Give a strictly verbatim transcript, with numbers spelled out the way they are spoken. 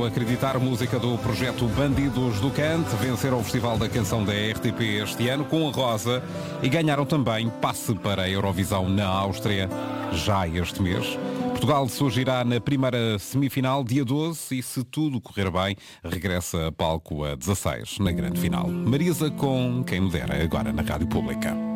Acreditar, música do projeto Bandidos do Cante, venceram o Festival da Canção da R T P este ano com a Rosa e ganharam também passe para a Eurovisão na Áustria já este mês. Portugal surgirá na primeira semifinal, dia doze, e se tudo correr bem, regressa a palco a dezasseis, na grande final. Marisa com Quem Me Dera, agora na Rádio Pública.